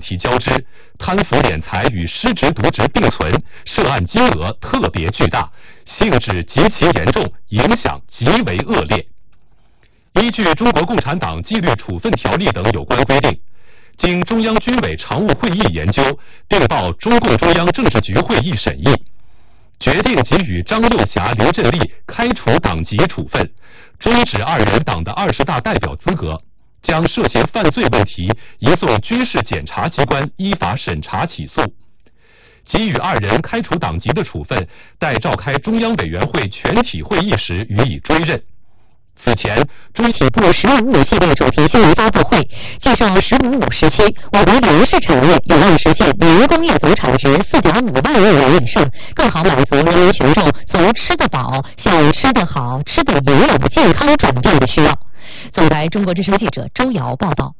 题交织，贪腐敛财与失职渎职并存，涉案金额特别巨大，性质极其严重，影响极为恶劣。依据《中国共产党纪律处分条例》等有关规定，经中央军委常务会议研究，并报中共中央政治局会议审议，决定给予张幼霞、刘振立开除党籍处分，终止2人党的20大代表资格，将涉嫌犯罪问题移送军事检察机关依法审查起诉。给予2人开除党籍的处分，待召开中央委员会全体会议时予以追认。此前，中起步“15五”系列主题新闻发布会介绍“15五”时期我国粮食产业有望实现年工业总产值4.5万亿元以上，更好满足人民群众从吃得饱向吃得好、吃得营养健康转变的需要。总台中国之声记者周瑶报道。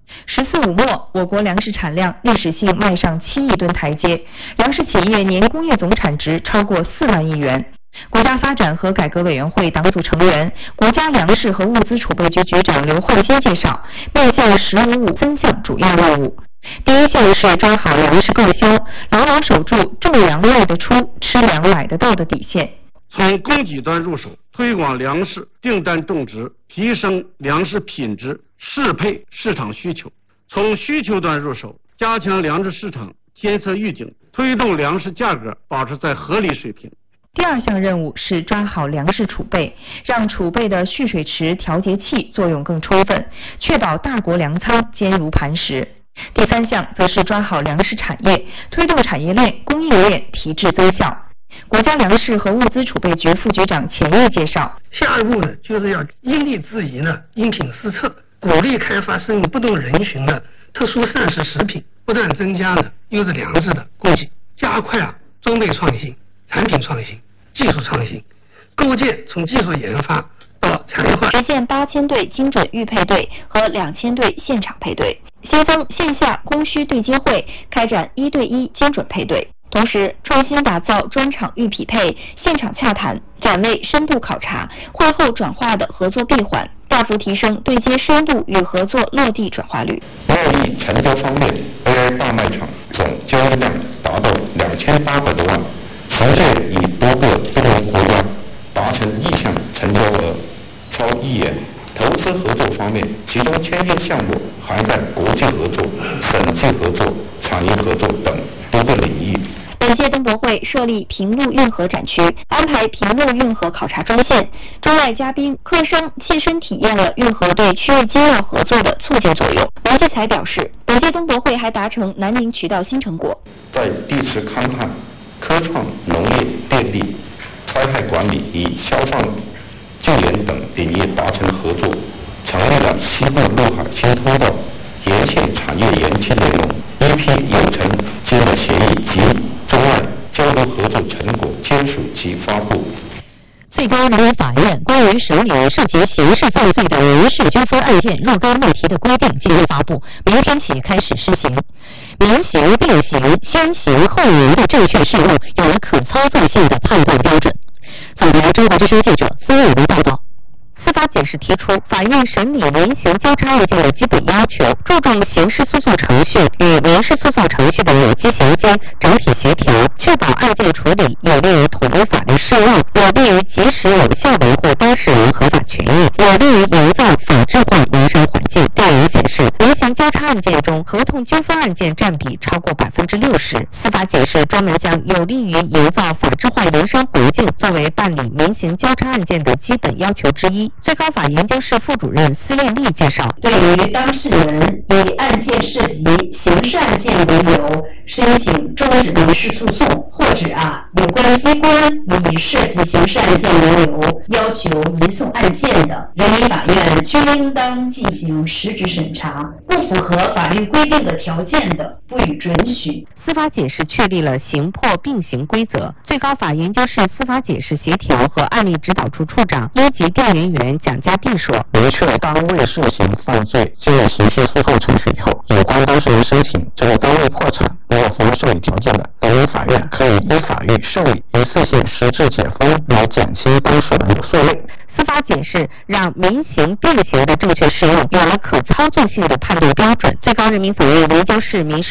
14五末，我国粮食产量历史性迈上7亿吨台阶，粮食企业年工业总产值超过4万亿元。国家发展和改革委员会党组成员、国家粮食和物资储备局局长刘焕先介绍，面向“15五”3项主要任务。第一项是抓好粮食购销，牢牢守住种粮卖得出、吃粮买得到的底线。 从供给端入手，推广粮食订单种植，提升粮食品质，适配市场需求；从需求端入手，加强粮食市场监测预警，推动粮食价格保持在合理水平。 第二项任务是抓好粮食储备，让储备的蓄水池、调节器作用更充分，确保大国粮仓坚如磐石。第三项则是抓好粮食产业，推动产业链、供应链提质增效。国家粮食和物资储备局副局长钱毅介绍， 下一步呢，就是要因地制宜呢，因品施策，鼓励开发适应不同人群的特殊膳食食品，不断增加呢优质粮食的供给，加快装备创新、产品创新、技术创新，构建从技术研发到产业化， 实现8000对精准预配对和2000对现场配对，先锋线下供需对接会，开展1对1精准配对。同时，创新打造专场预匹配、现场洽谈、展位深度考察、会后转化的合作闭环，大幅提升对接深度与合作落地转化率。 贸易成交方面 ，AI 大卖场总交易量达到2800多万，实现与多个不同国家达成意向成交额超1亿元。投资合作方面，其中签约项目涵盖国际合作、省际合作、产业合作等多个领域。 本届东博会设立平陆运河展区，安排平陆运河考察专线，中外嘉宾、客商切身体验了运河对区域经贸合作的促进作用。王继才表示，本届东博会还达成南宁渠道新成果， 在地池勘探、科创、农业、电力、灾害管理与消防救援等领域达成合作，成立了西部陆海新通道沿线产业园区内容，一批有成经贸协议及中外交流合作成果签署及发布。 最高人民法院关于审理涉及刑事犯罪的民事纠纷案件若干问题的规定近日发布，明天起开始施行。民刑、并刑、先刑后刑的正确适用有了可操作性的判断标准。总台中国之声记者孙伟报道。司法解释提出，法院审理民刑交叉案件的基本要求，注重刑事诉讼程序与民事诉讼程序的有机衔接、整体协调，确保案件处理有利于统一法律事务，有利于及时有效维护当事人合法权益，有利于营造法治化营商环境。调研显示，民刑交叉案件中，合同纠纷案件占比超过60%。司法解释专门将有利于营造法治化营商环境作为办理民刑交叉案件的基本要求之一。最高法研究室副主任司练丽介绍， 对于当事人以案件涉及刑事案件为由申请终止民事诉讼，或者有关机关以涉及刑事案件为由要求移送案件的，人民法院均应当进行实质审查，不符合法律规定的条件的，不予准许。 司法解释确立了刑破并行规则。最高法研究室司法解释协调和案例指导处处长、一级调研员蒋家地说， 明确当未涉嫌犯罪进入刑事诉讼程序以后，有关当事人申请这个单位破产没有符合受理条件的，人民法院可以依法予受理一次性实质解封来减轻当事人的诉累。 司法解释让民刑并行的正确适用有了可操作性的判断标准。最高人民法院研究室民事